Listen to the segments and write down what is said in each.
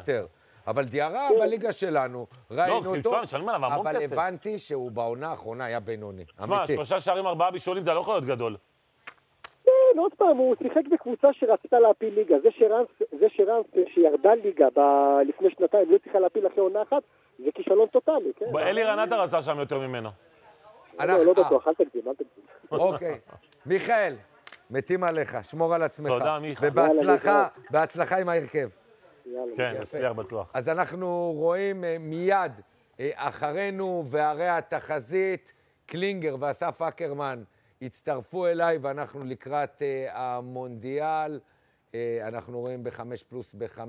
יותר. אבל דיארה בליגה שלנו, ראינו אותו, אבל הבנתי שהוא בעונה האחרונה היה בינוני. שמע, 3 שערים 4 בישולים, זה לא יכול להיות גדול. כן, עוד פעם, הוא שיחק בקבוצה שרצתה להפיל ליגה. זה שרנס שירדה ליגה לפני שנתיים, לא צריכה להפיל אחרי עונה אחת, זה כישלון טוטלי, כן? אלירן עטר עשה שם יותר ממנו. לא בטוח, אל תקדים. אוקיי. מיכאל, מתים עליך, שמור על עצמך. תודה, מיכה. ובהצלחה עם ההרכב. כן, נצליח בטוח. אז אנחנו רואים מיד אחרינו והרי התחזית, קלינגר ואסף אקרמן הצטרפו אליי ואנחנו לקראת המונדיאל. אנחנו רואים ב5+5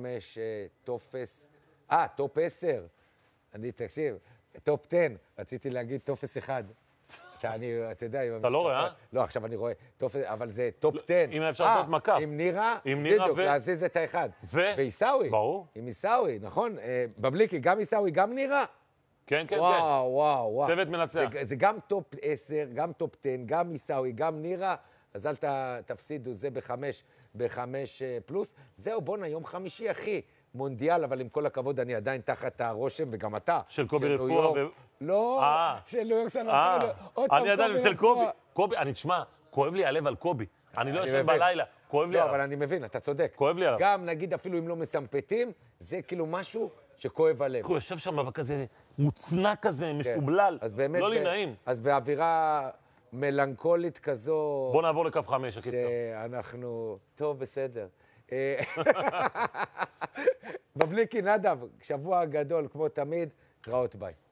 טופ 10. תקשיב, טופ 10, רציתי להגיד טופס 1. אתה יודע, אתה לא רואה? לא, עכשיו אני רואה, אבל זה טופ 10. אם אפשר לעשות מקף. עם נירה, בדיוק, להזיז את האחד. ועיסאווי. ברור. עם עיסאווי, נכון? בבליקי, גם עיסאוי, גם נירה? כן, כן, כן. וואו. צוות מנצח. זה גם טופ 10, גם טופ 10, גם עיסאוי, גם נירה, אז אל תפסידו, זה בחמש פלוס. זהו, בוא יום חמישי, אחי. מונדיאל, אבל עם כל הכבוד, אני עדיין תחת הרושם, וגם אתה. של קובי רפואה. לא, של ניו יורק סנטרל. אני עדיין אצל קובי. קובי, אני תשמע, כואב לי הלב על קובי. אני לא יושב בלילה, כואב לי עליו. עליו. לא, אבל אני מבין, אתה צודק. כואב לי עליו. גם, נגיד, אפילו אם לא מסמפטים, זה כאילו משהו שכואב הלב. הוא יושב שם כזה מוצנע כזה, משובלל. לא לי נעים. אז באווירה מלנכולית כזו... בוא נעבור לקו 5, הקיצר. שאנחנו... טוב, בסדר. בבליקי נדב, שבוע גדול, כמו תמיד, תראות ביי.